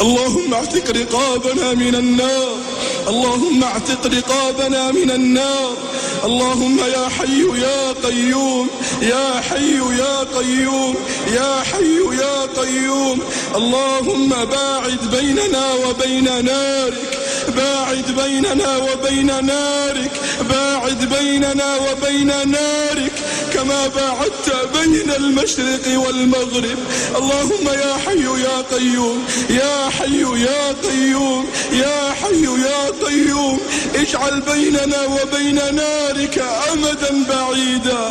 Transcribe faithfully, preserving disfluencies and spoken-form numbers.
اللهم اعتق رقابنا من النار، اللهم اعتق رقابنا من النار. اللهم يا حي يا قيوم، يا حي يا قيوم، يا حي يا قيوم. اللهم باعد بيننا وبين نارك، باعد بيننا وبين نارك، باعد بيننا وبين نارك كما باعدت بين المشرق والمغرب. اللهم يا حي يا قيوم، يا حي يا قيوم، يا حي يا قيوم، اجعل بيننا وبين نارك أمدا بعيدا،